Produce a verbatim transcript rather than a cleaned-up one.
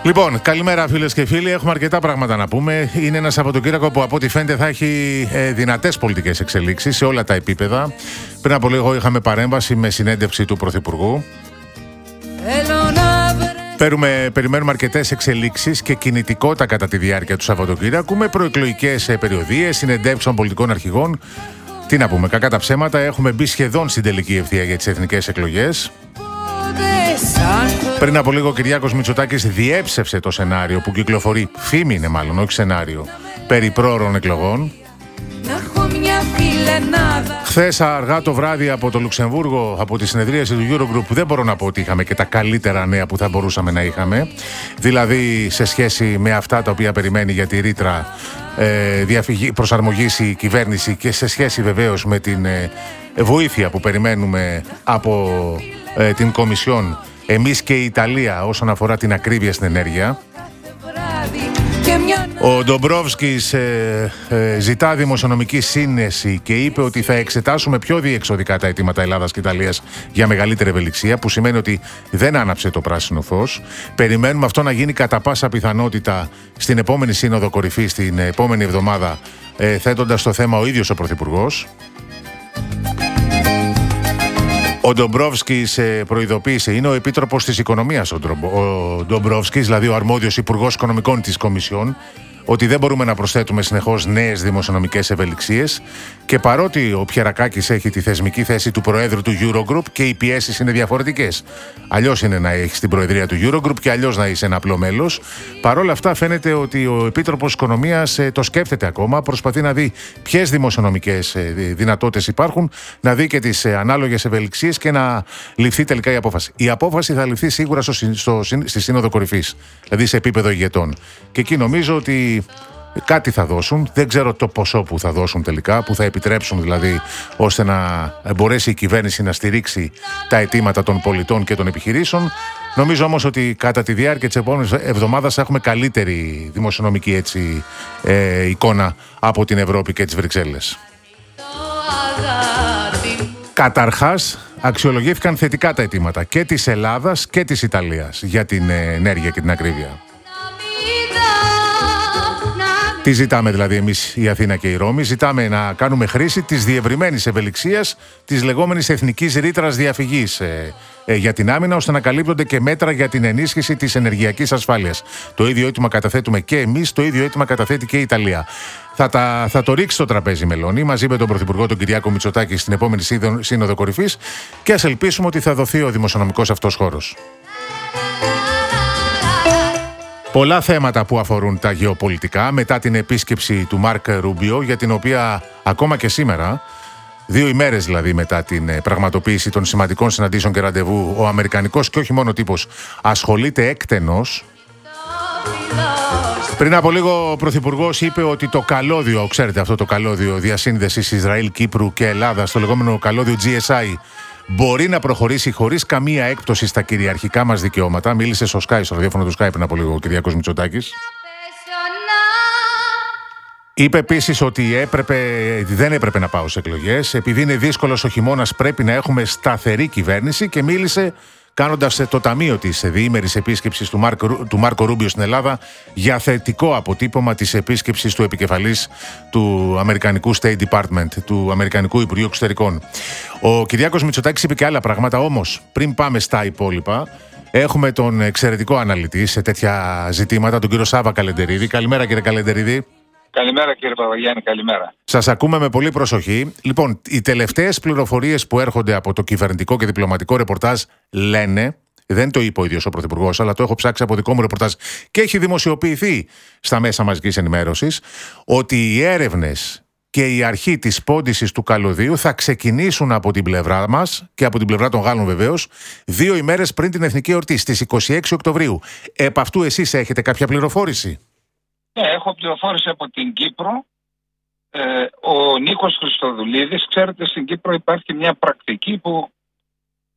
Λοιπόν, καλημέρα φίλες και φίλοι. Έχουμε αρκετά πράγματα να πούμε. Είναι ένα Σαββατοκύριακο που από ό,τι φαίνεται θα έχει ε, δυνατές πολιτικές εξελίξεις σε όλα τα επίπεδα. Πριν από λίγο είχαμε παρέμβαση με συνέντευξη του Πρωθυπουργού. Παίρουμε, περιμένουμε αρκετές εξελίξεις και κινητικότητα κατά τη διάρκεια του Σαββατοκύριακου με προεκλογικές περιοδίες, συνεντεύξεις των πολιτικών αρχηγών. Τι να πούμε, κακά τα ψέματα, έχουμε μπει σχεδόν στην τελική ευθεία για τις εθνικές εκλογές. Πριν από λίγο ο Κυριάκος Μητσοτάκης διέψευσε το σενάριο που κυκλοφορεί, φήμη είναι μάλλον, όχι σενάριο, περί πρόωρων εκλογών. Χθες αργά το βράδυ από το Λουξεμβούργο, από τη συνεδρίαση του Eurogroup, δεν μπορώ να πω ότι είχαμε και τα καλύτερα νέα που θα μπορούσαμε να είχαμε. Δηλαδή σε σχέση με αυτά τα οποία περιμένει για τη ρήτρα ε, διαφυγή, προσαρμογής η κυβέρνηση και σε σχέση βεβαίως με την ε, βοήθεια που περιμένουμε από ε, την Κομισιόν, εμείς και η Ιταλία όσον αφορά την ακρίβεια στην ενέργεια. Ο Ντομπρόφσκης ε, ε, ζητά δημοσιονομική σύνεση και είπε ότι θα εξετάσουμε πιο διεξοδικά τα αιτήματα Ελλάδας και Ιταλίας για μεγαλύτερη ευελιξία, που σημαίνει ότι δεν άναψε το πράσινο φως. Περιμένουμε αυτό να γίνει κατά πάσα πιθανότητα στην επόμενη Σύνοδο Κορυφής, την επόμενη εβδομάδα, ε, θέτοντας το θέμα ο ίδιος ο Πρωθυπουργός. Ο Ντομπρόφσκης προειδοποίησε, είναι ο Επίτροπος της Οικονομίας ο Ντομπρόφσκης, δηλαδή ο αρμόδιος Υπουργός Οικονομικών της Κομισιόν, ότι δεν μπορούμε να προσθέτουμε συνεχώς νέες δημοσιονομικές ευελιξίες και παρότι ο Πιερακάκης έχει τη θεσμική θέση του Προέδρου του Eurogroup και οι πιέσεις είναι διαφορετικές. Αλλιώς είναι να έχεις την Προεδρία του Eurogroup και αλλιώς να είσαι ένα απλό μέλος. Παρόλα αυτά φαίνεται ότι ο Επίτροπος Οικονομίας το σκέφτεται ακόμα, προσπαθεί να δει ποιες δημοσιονομικές δυνατότητες υπάρχουν, να δει και τις ανάλογες ευελιξίες και να ληφθεί τελικά η απόφαση. Η απόφαση θα ληφθεί σίγουρα στο, στο, στη Σύνοδο Κορυφής, δηλαδή σε επίπεδο ηγετών. Και εκεί νομίζω ότι κάτι θα δώσουν, δεν ξέρω το ποσό που θα δώσουν τελικά, που θα επιτρέψουν δηλαδή ώστε να μπορέσει η κυβέρνηση να στηρίξει τα αιτήματα των πολιτών και των επιχειρήσεων. Νομίζω όμως ότι κατά τη διάρκεια της επόμενης εβδομάδας θα έχουμε καλύτερη δημοσιονομική έτσι, ε, εικόνα από την Ευρώπη και τις Βρυξέλλες. Καταρχάς, αξιολογήθηκαν θετικά τα αιτήματα και της Ελλάδας και της Ιταλίας για την ενέργεια και την ακρίβεια. Τι ζητάμε δηλαδή εμείς η Αθήνα και η Ρώμη? Ζητάμε να κάνουμε χρήση της διευρυμένης ευελιξίας της λεγόμενης εθνικής ρήτρας διαφυγής ε, ε, για την άμυνα, ώστε να καλύπτονται και μέτρα για την ενίσχυση της ενεργειακής ασφάλειας. Το ίδιο αίτημα καταθέτουμε και εμείς, το ίδιο αίτημα καταθέτει και η Ιταλία. Θα, τα, θα το ρίξει στο τραπέζι Μελώνη μαζί με τον Πρωθυπουργό τον Κυριάκο Μητσοτάκη στην επόμενη Σύνοδο Κορυφής και ας ελπίσουμε ότι θα δοθεί ο δημοσιονομικός αυτός χώρος. Πολλά θέματα που αφορούν τα γεωπολιτικά μετά την επίσκεψη του Μάρκ Ρούμπιο, για την οποία ακόμα και σήμερα, δύο ημέρες δηλαδή μετά την πραγματοποίηση των σημαντικών συναντήσεων και ραντεβού, ο αμερικανικός και όχι μόνο τύπος ασχολείται έκτενος. Πριν από λίγο ο Πρωθυπουργός είπε ότι το καλώδιο, ξέρετε αυτό το καλώδιο διασύνδεσης Ισραήλ, Κύπρου και Ελλάδας, το λεγόμενο καλώδιο τζι ες άι, μπορεί να προχωρήσει χωρίς καμία έκπτωση στα κυριαρχικά μας δικαιώματα. Μίλησε στο Sky, στο ραδιόφωνο του Sky πριν από λίγο ο Κυριάκος Μητσοτάκης. Είπε επίσης ότι έπρεπε, δεν έπρεπε να πάω σε εκλογές. Επειδή είναι δύσκολος ο χειμώνας, πρέπει να έχουμε σταθερή κυβέρνηση και μίλησε κάνοντας το ταμείο της διήμερης επίσκεψης του, Μάρκο, του Μάρκο Ρούμπιο στην Ελλάδα για θετικό αποτύπωμα της επίσκεψης του επικεφαλής του Αμερικανικού State Department, του Αμερικανικού Υπουργείου Εξωτερικών. Ο Κυριάκος Μητσοτάκης είπε και άλλα πράγματα, όμως πριν πάμε στα υπόλοιπα, έχουμε τον εξαιρετικό αναλυτή σε τέτοια ζητήματα, τον κύριο Σάβα Καλεντερίδη. Καλημέρα κύριε Καλεντερίδη. Καλημέρα κύριε Παπαγιάννη, καλημέρα. Σας ακούμε με πολύ προσοχή. Λοιπόν, οι τελευταίες πληροφορίες που έρχονται από το κυβερνητικό και διπλωματικό ρεπορτάζ λένε, δεν το είπε ο ίδιος ο Πρωθυπουργός, αλλά το έχω ψάξει από δικό μου ρεπορτάζ και έχει δημοσιοποιηθεί στα μέσα μαζικής ενημέρωσης, ότι οι έρευνες και η αρχή της πόντισης του καλωδίου θα ξεκινήσουν από την πλευρά μας και από την πλευρά των Γάλλων βεβαίως, δύο ημέρες πριν την Εθνική Εορτή, στις είκοσι έξι Οκτωβρίου. Επ' αυτού εσείς έχετε κάποια πληροφόρηση? Ναι, έχω πληροφόρηση από την Κύπρο. Ε, ο Νίκος Χριστοδουλίδης, ξέρετε, στην Κύπρο υπάρχει μια πρακτική που